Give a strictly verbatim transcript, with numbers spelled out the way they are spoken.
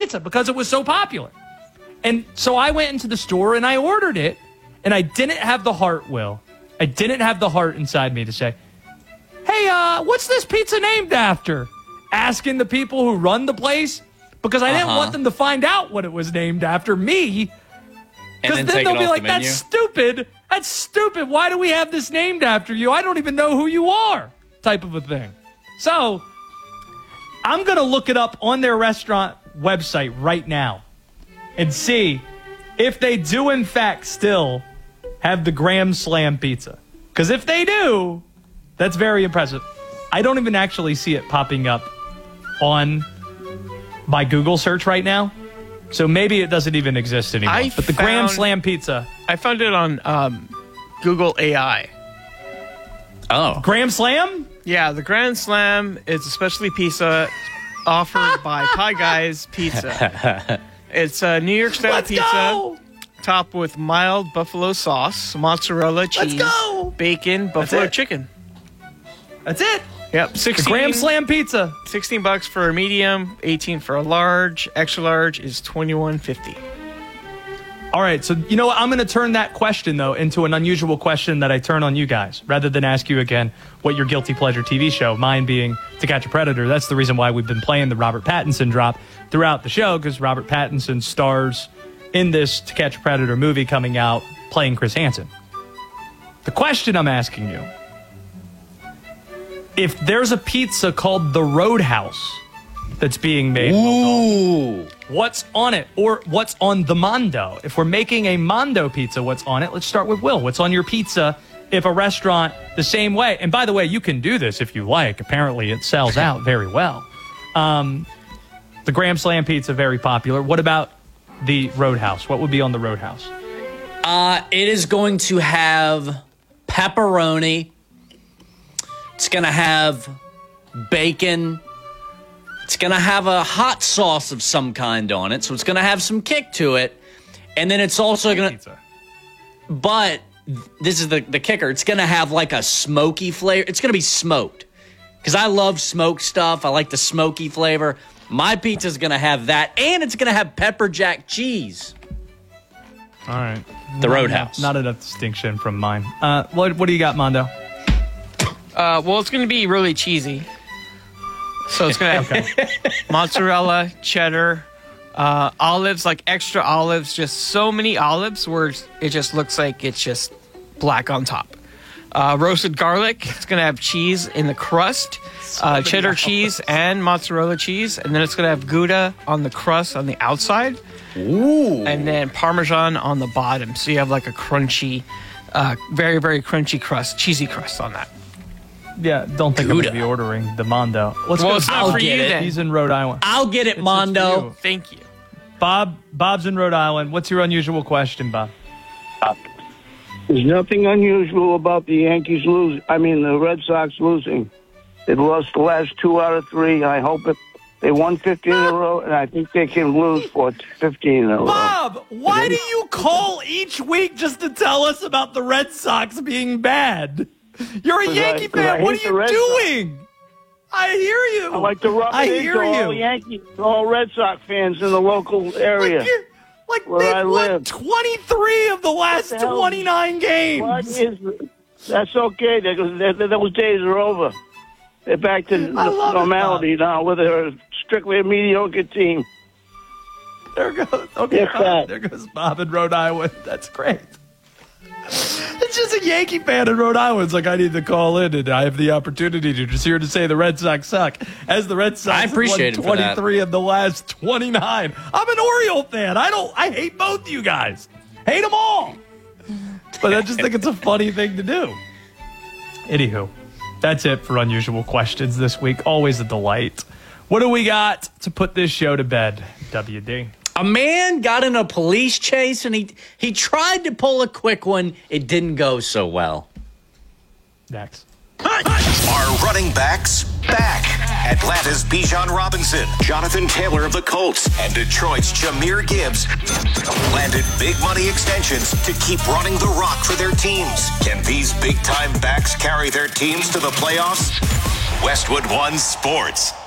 pizza because it was so popular. And so I went into the store and I ordered it, and I didn't have the heart, Will. I didn't have the heart inside me to say, hey, uh, what's this pizza named after? Asking the people who run the place, because I uh-huh. didn't want them to find out what it was named after me. Because then, then they'll be like, the that's stupid. That's stupid. Why do we have this named after you? I don't even know who you are, type of a thing. So I'm going to look it up on their restaurant website right now and see if they do, in fact, still have the Graham Slam pizza. Because if they do, that's very impressive. I don't even actually see it popping up on my Google search right now. So maybe it doesn't even exist anymore. I but the found, Graham Slam pizza. I found it on um, Google A I. Oh. Graham Slam? Yeah, the Graham Slam is a specialty pizza offered by Pie Guys Pizza. It's a New York style pizza go! topped with mild buffalo sauce, mozzarella, cheese, bacon, buffalo chicken. That's it. Yep, sixteen, the Graham Slam pizza. Sixteen bucks for a medium, eighteen for a large. Extra large is twenty-one fifty. All right, so you know what? I'm going to turn that question though into an unusual question that I turn on you guys, rather than ask you again what your guilty pleasure T V show. Mine being To Catch a Predator. That's the reason why we've been playing the Robert Pattinson drop throughout the show, because Robert Pattinson stars in this To Catch a Predator movie coming out, playing Chris Hansen. The question I'm asking you. If there's a pizza called the Roadhouse that's being made, Ooh. what's on it? Or what's on the Mondo? If we're making a Mondo pizza, what's on it? Let's start with Will. What's on your pizza if a restaurant the same way? And by the way, you can do this if you like. Apparently, it sells out very well. Um, the Graham Slam pizza, very popular. What about the Roadhouse? What would be on the Roadhouse? Uh, it is going to have pepperoni. It's going to have bacon. It's going to have a hot sauce of some kind on it, so it's going to have some kick to it. And then it's also going to... But this is the, the kicker. It's going to have like a smoky flavor. It's going to be smoked. Because I love smoked stuff. I like the smoky flavor. My pizza's going to have that, and it's going to have pepper jack cheese. All right. The Roadhouse. Not, not enough distinction from mine. Uh, what, what do you got, Mondo? Uh, well, it's going to be really cheesy. So it's going to have okay. mozzarella, cheddar, uh, olives, like extra olives, just so many olives where it just looks like it's just black on top. Uh, roasted garlic. It's going to have cheese in the crust, uh, cheddar cheese and mozzarella cheese. And then it's going to have Gouda on the crust on the outside. Ooh. And then Parmesan on the bottom. So you have like a crunchy, uh, very, very crunchy crust, cheesy crust on that. Yeah, don't think Gouda. I'm going to be ordering the Mondo. Let's well, go. It's not I'll for you it. then. He's in Rhode Island. I'll get it, it's Mondo. Thank you. Bob, Bob's in Rhode Island. What's your unusual question, Bob? Uh, there's nothing unusual about the Yankees losing. I mean, the Red Sox losing. They've lost the last two out of three. I hope it. They won fifteen in a row, and I think they can lose for fifteen in a row. Bob, why do you call each week just to tell us about the Red Sox being bad? You're a Yankee I, fan. What are you doing? Sox. I hear you. I like to rub I it hear into you. all Yankee, all Red Sox fans in the local area. Like, like where they've I won live. twenty-three of the last the twenty-nine games. What is, that's okay. Those days are over. They're back to normality it, now, where they're strictly a mediocre team. There goes. Okay, Bob, there goes Bob in Rhode Island. That's great. It's just a Yankee fan in Rhode Island. It's like, I need to call in, and I have the opportunity to just here to say the Red Sox suck. As the Red Sox I appreciate have won twenty-three of the last twenty-nine. I'm an Oriole fan. I don't. I hate both you guys. Hate them all. But I just think it's a funny thing to do. Anywho, that's it for Unusual Questions this week. Always a delight. What do we got to put this show to bed, W D? A man got in a police chase, and he he tried to pull a quick one. It didn't go so well. Next. Are running backs back? Atlanta's Bijan Robinson, Jonathan Taylor of the Colts, and Detroit's Jahmyr Gibbs landed big money extensions to keep running the rock for their teams. Can these big-time backs carry their teams to the playoffs? Westwood One Sports.